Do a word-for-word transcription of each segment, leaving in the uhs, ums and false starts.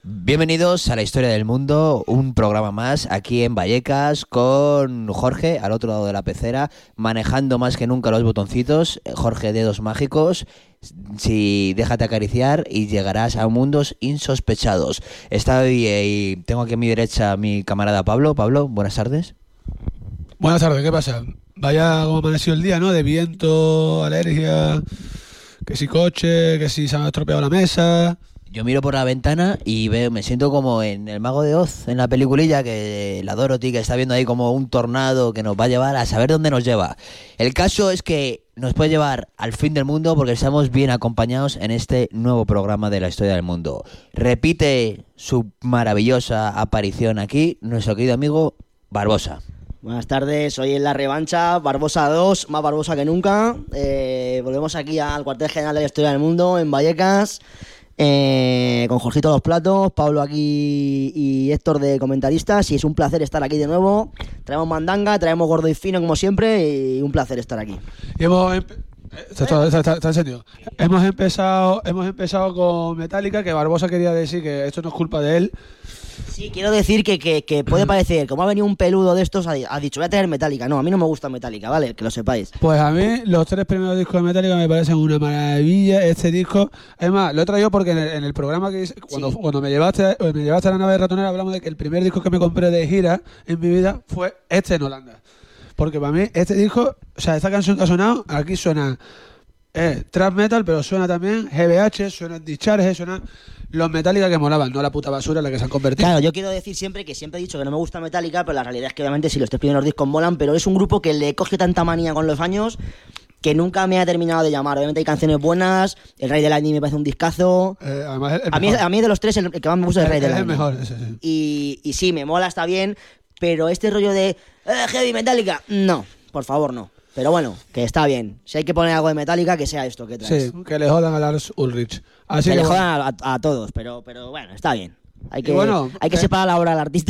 Bienvenidos a La Historia del Mundo, un programa más aquí en Vallecas con Jorge, al otro lado de la pecera, manejando más que nunca los botoncitos. Jorge, dedos mágicos, si déjate acariciar y llegarás a mundos insospechados. Estoy y tengo aquí a mi derecha a mi camarada Pablo. Pablo, buenas tardes. Buenas tardes, ¿qué pasa? Vaya como amaneció el día, ¿no? De viento, alergia, que si coche, que si se ha estropeado la mesa. Yo miro por la ventana y veo, me siento como en El Mago de Oz, en la peliculilla, que la Dorothy, que está viendo ahí como un tornado que nos va a llevar a saber dónde nos lleva. El caso es que nos puede llevar al fin del mundo porque estamos bien acompañados en este nuevo programa de La Historia del Mundo. Repite su maravillosa aparición aquí nuestro querido amigo Barbosa. Buenas tardes, hoy en la revancha, Barbosa dos, más Barbosa que nunca. Eh, volvemos aquí al cuartel general de La Historia del Mundo, en Vallecas. Eh, con Jorgito a los platos, Pablo aquí y Héctor de comentaristas, y es un placer estar aquí de nuevo. Traemos mandanga, traemos gordo y fino como siempre, y un placer estar aquí. Y hemos empe- está, está, está, está en serio. Hemos empezado, hemos empezado con Metallica, que Barbosa quería decir que esto no es culpa de él. Sí, quiero decir que, que, que puede parecer, como ha venido un peludo de estos, ha, ha dicho, voy a traer Metallica. No, a mí no me gusta Metallica, ¿vale? Que lo sepáis. Pues a mí los tres primeros discos de Metallica me parecen una maravilla. Este disco, es más, lo he traído porque en el, en el programa que hice, cuando, sí. cuando me llevaste me llevaste a la nave de ratonera, hablamos de que el primer disco que me compré de gira en mi vida fue este en Holanda. Porque para mí este disco, o sea, esta canción que ha sonado, aquí suena eh, trap metal, pero suena también G B H, suena Discharge, suena los Metallica que molaban, no la puta basura en la que se han convertido. Claro, yo quiero decir siempre que siempre he dicho que no me gusta Metallica, pero la realidad es que obviamente sí, los tres primeros discos molan, pero es un grupo que le coge tanta manía con los años que nunca me ha terminado de llamar. Obviamente hay canciones buenas, El Rey del Lightning me parece un discazo. Eh, además, el, el a, mí, a mí de los tres el, el que más me gusta es El Rey del Lightning. Es el mejor, ese, sí. Y, y sí, me mola, está bien, pero este rollo de eh, Heavy Metallica, no, por favor no. Pero bueno, que está bien. Si hay que poner algo de Metallica, que sea esto que traes. Sí, que le jodan a Lars Ulrich. Así que, que le bueno. jodan a, a todos, pero, pero bueno, está bien. Hay que, bueno, hay que ¿qué? separar la obra del artista.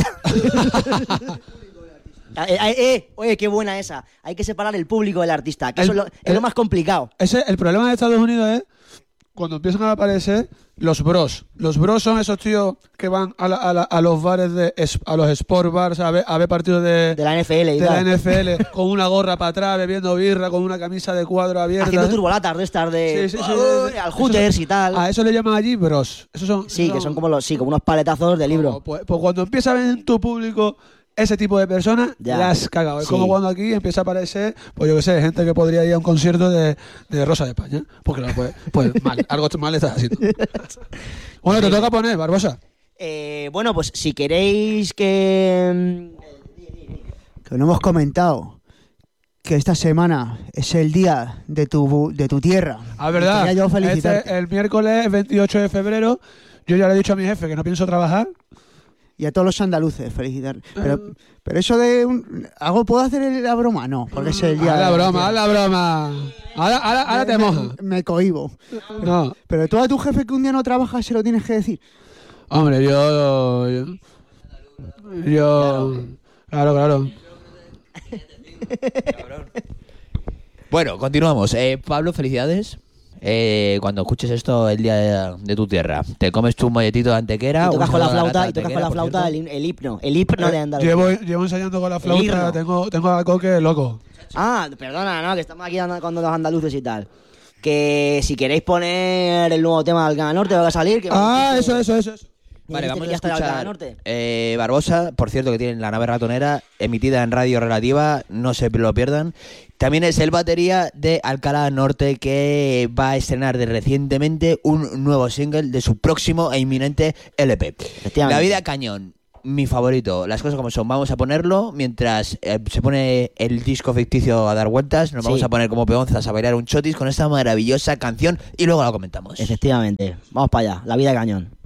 eh, eh, eh, oye, qué buena esa. Hay que separar el público del artista, que el, eso es lo, es el, lo más complicado. Ese, el problema de Estados Unidos es cuando empiezan a aparecer los bros. Los bros son esos tíos que van a, la, a, la, a los bares, de a los sport bars, a ver, a ver partidos de, de la N F L y de tal. la N F L con una gorra para atrás, bebiendo birra, con una camisa de cuadro abierta. Haciendo turbolatas de estas de... Sí, sí, sí, oh, sí, sí. al Hooters y tal. A eso le llaman allí bros. Esos son, sí, esos que son, son como los sí, como unos paletazos de libro. No, pues, pues cuando empieza a ver en tu público ese tipo de personas, ya la has cagado. Es sí. Como cuando aquí empieza a aparecer, pues yo qué sé, gente que podría ir a un concierto de, de Rosa de España. Porque no, pues, pues mal, algo mal estás haciendo. Bueno, te toca poner, Barbosa. Eh, bueno, pues si queréis que... Que no hemos comentado que esta semana es el día de tu, de tu tierra. Ah, verdad. Yo felicitarte. Este, el miércoles veintiocho de febrero, yo ya le he dicho a mi jefe que no pienso trabajar. Y a todos los andaluces, felicitar. Pero, pero eso de... Un, ¿algo puedo hacer la broma? No, porque es el día... Haz la broma, haz la broma. Ahora, ahora, ahora te mojas. Me, me cohibo. No. Pero tú a tu jefe que un día no trabaja se lo tienes que decir. Hombre, yo... Yo... yo claro, claro. Bueno, continuamos. Eh, Pablo, felicidades. Eh, cuando escuches esto el día de, de tu tierra, te comes tu molletito de antequera y tocas con la flauta, y tocas con la flauta el, el himno, el himno de Andalucía. Llevo, llevo ensayando con la flauta, tengo, tengo a Coque loco. Ah, perdona, no, que estamos aquí con los andaluces y tal. Que si queréis poner el nuevo tema del Canal Norte va a salir. Que ah, eso, eso, eso, eso. Vale, vamos a escuchar eh, Barbosa, por cierto, que tienen la nave ratonera emitida en Radio Relativa, no se lo pierdan. También es el batería de Alcalá Norte, que va a estrenar de recientemente un nuevo single de su próximo e inminente L P. La vida cañón, mi favorito. Las cosas como son, vamos a ponerlo mientras eh, se pone el disco ficticio a dar vueltas. Nos sí. vamos a poner como peonzas a bailar un chotis con esta maravillosa canción y luego la comentamos. Efectivamente, vamos para allá, la vida cañón.